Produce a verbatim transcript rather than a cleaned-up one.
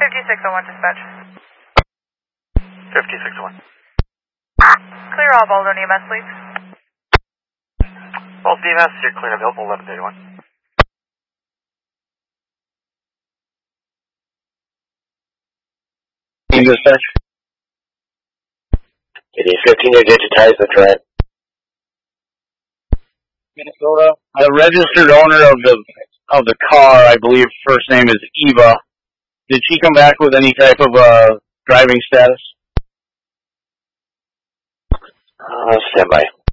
fifty-six oh one dispatch. fifty-six oh one. Clear all Baldwin E M S, please. Well, D M S, you're clear available, eleven thirty-one. Dispatch. It is fifteen to digitize the threat. Minnesota. The registered owner of the of the car, I believe, first name is Eva. Did she come back with any type of uh, driving status? Uh, stand by.